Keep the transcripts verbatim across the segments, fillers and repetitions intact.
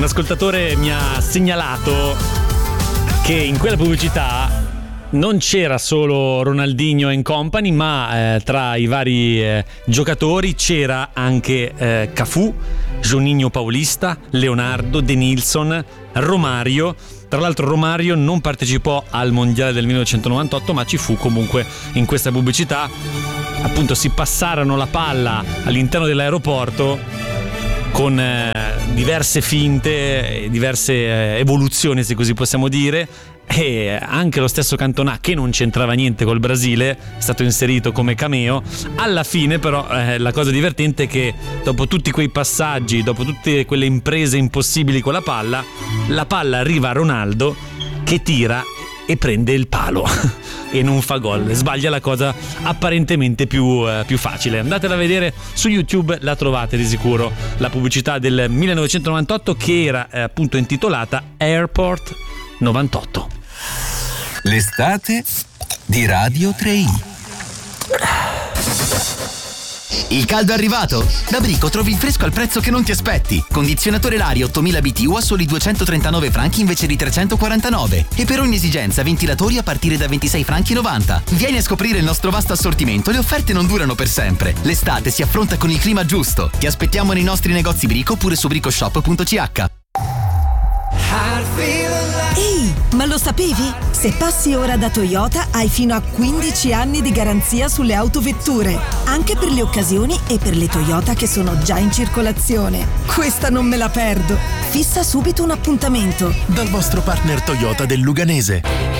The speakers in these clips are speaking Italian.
un ascoltatore mi ha segnalato che in quella pubblicità non c'era solo Ronaldinho and company, ma eh, tra i vari eh, giocatori c'era anche eh, Cafù, Juninho Paulista, Leonardo, De Nilsson, Romario. Tra l'altro Romario non partecipò al mondiale del millenovecentonovantotto, ma ci fu comunque in questa pubblicità. Appunto si passarono la palla all'interno dell'aeroporto con eh, diverse finte, diverse eh, evoluzioni, se così possiamo dire, e anche lo stesso Cantona, che non c'entrava niente col Brasile, è stato inserito come cameo. Alla fine però eh, la cosa divertente è che dopo tutti quei passaggi, dopo tutte quelle imprese impossibili con la palla, la palla arriva a Ronaldo che tira e prende il palo e non fa gol, sbaglia la cosa apparentemente più, eh, più facile. Andatela a vedere su YouTube, la trovate di sicuro, la pubblicità del millenovecentonovantotto che era eh, appunto intitolata Airport novantotto. L'estate di Radio tre i. Il caldo è arrivato? Da Brico trovi il fresco al prezzo che non ti aspetti. Condizionatore Lari ottomila B T U a soli duecentotrentanove franchi invece di trecentoquarantanove. E per ogni esigenza ventilatori a partire da ventisei franchi novanta. Vieni a scoprire il nostro vasto assortimento, le offerte non durano per sempre. L'estate si affronta con il clima giusto. Ti aspettiamo nei nostri negozi Brico oppure su bricoshop punto c h. Ehi, ma lo sapevi? Se passi ora da Toyota hai fino a quindici anni di garanzia sulle autovetture, anche per le occasioni e per le Toyota che sono già in circolazione. Questa non me la perdo. Fissa subito un appuntamento dal vostro partner Toyota del Luganese.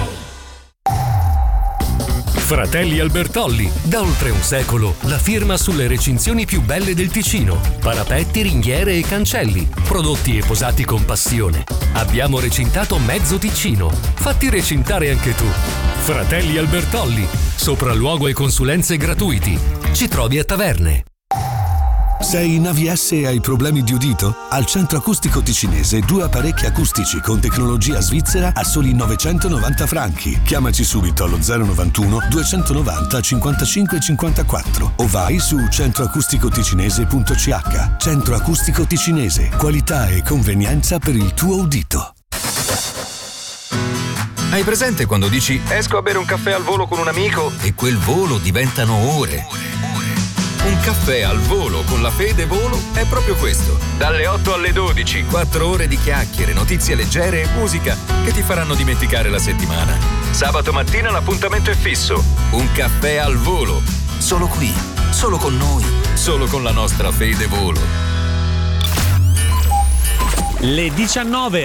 Fratelli Albertolli, da oltre un secolo, la firma sulle recinzioni più belle del Ticino. Parapetti, ringhiere e cancelli, prodotti e posati con passione. Abbiamo recintato mezzo Ticino. Fatti recintare anche tu. Fratelli Albertolli, sopralluogo e consulenze gratuiti. Ci trovi a Taverne. Sei in A V S e hai problemi di udito? Al Centro Acustico Ticinese due apparecchi acustici con tecnologia svizzera a soli novecentonovanta franchi. Chiamaci subito allo zero novantuno duecentonovanta cinquantacinque cinquantaquattro o vai su centroacusticoticinese punto c h. Centro Acustico Ticinese, qualità e convenienza per il tuo udito. Hai presente quando dici esco a bere un caffè al volo con un amico e quel volo diventano ore? Un caffè al volo con la Fede Volo è proprio questo. Dalle otto alle dodici, quattro ore di chiacchiere, notizie leggere e musica che ti faranno dimenticare la settimana. Sabato mattina l'appuntamento è fisso. Un caffè al volo. Solo qui, solo con noi, solo con la nostra Fede Volo. Le diciannove.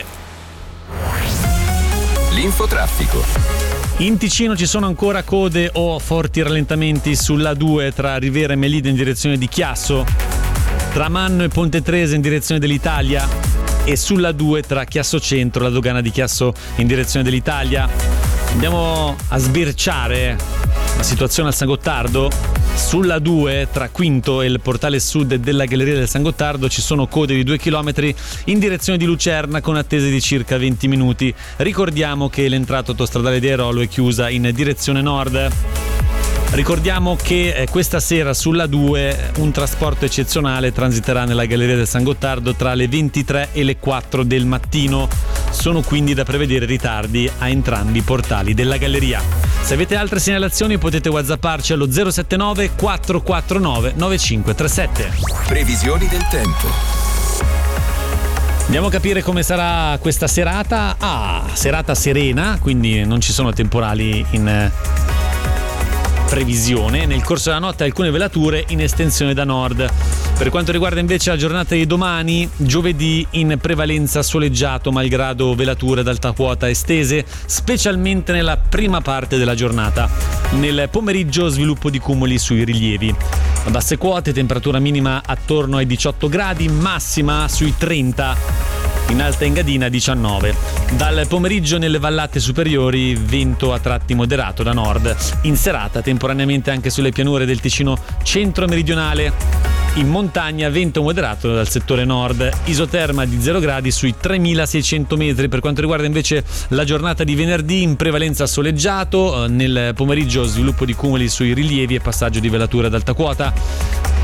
L'infotraffico. In Ticino ci sono ancora code o forti rallentamenti sulla due tra Rivera e Melide in direzione di Chiasso, tra Manno e Ponte Trese in direzione dell'Italia e sulla due tra Chiasso Centro e la dogana di Chiasso in direzione dell'Italia. Andiamo a sbirciare la situazione al San Gottardo. Sulla due tra Quinto e il portale sud della Galleria del San Gottardo ci sono code di due chilometri in direzione di Lucerna con attese di circa venti minuti. Ricordiamo che l'entrata autostradale di Airolo è chiusa in direzione nord. Ricordiamo che eh, questa sera sulla due un trasporto eccezionale transiterà nella Galleria del San Gottardo tra le ventitré e le quattro del mattino. Sono quindi da prevedere ritardi a entrambi i portali della galleria. Se avete altre segnalazioni potete whatsapparci allo zero sette nove quattro quattro nove nove cinque tre sette. Previsioni del tempo. Andiamo a capire come sarà questa serata. Ah, serata serena, quindi non ci sono temporali in previsione. Nel corso della notte alcune velature in estensione da nord. Per quanto riguarda invece la giornata di domani, giovedì in prevalenza soleggiato malgrado velature ad alta quota estese, specialmente nella prima parte della giornata. Nel pomeriggio sviluppo di cumuli sui rilievi. A basse quote, temperatura minima attorno ai diciotto gradi, massima sui trenta. In Alta Engadina diciannove. Dal pomeriggio nelle vallate superiori vento a tratti moderato da nord. In serata temporaneamente anche sulle pianure del Ticino centro-meridionale. In montagna vento moderato dal settore nord, isoterma di zero gradi sui tremilaseicento metri. Per quanto riguarda invece la giornata di venerdì, in prevalenza soleggiato, nel pomeriggio sviluppo di cumuli sui rilievi e passaggio di velature ad alta quota.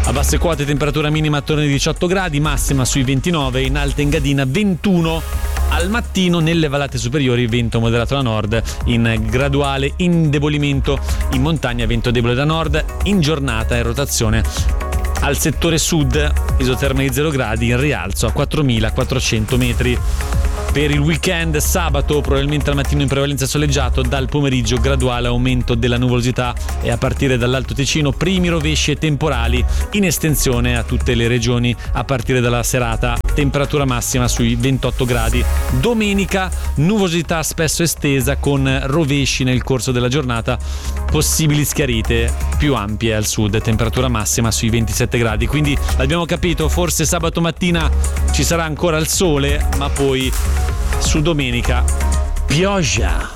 A basse quote temperatura minima attorno ai diciotto gradi, massima sui ventinove, in Alta Engadina ventuno. Al mattino nelle vallate superiori vento moderato da nord in graduale indebolimento, in montagna vento debole da nord, in giornata in rotazione al settore sud, isoterma di zero gradi in rialzo a quattromilaquattrocento metri. Per il weekend sabato probabilmente al mattino in prevalenza soleggiato, dal pomeriggio graduale aumento della nuvolosità e a partire dall'Alto Ticino primi rovesci e temporali in estensione a tutte le regioni a partire dalla serata, temperatura massima sui ventotto gradi. Domenica nuvolosità spesso estesa con rovesci nel corso della giornata, possibili schiarite più ampie al sud, temperatura massima sui ventisette gradi. Quindi abbiamo capito, forse sabato mattina ci sarà ancora il sole, ma poi su domenica pioggia.